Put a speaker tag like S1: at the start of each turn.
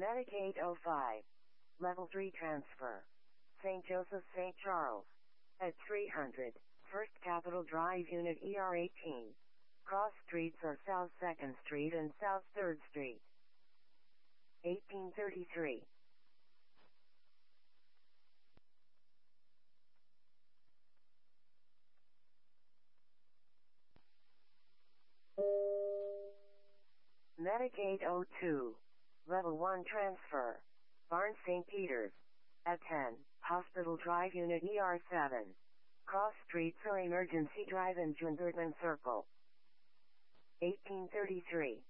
S1: Medicaid 05. Level 3 transfer. St. Joseph St. Charles. At 300. First Capitol Drive Unit ER18. Cross streets are South 2nd Street and South 3rd Street. 1833. Medicaid 02. Level 1 transfer. Barnes St. Peter's. At 10. Hospital Drive Unit ER7. Cross streets are Emergency Drive and Jungertman Circle. 1833.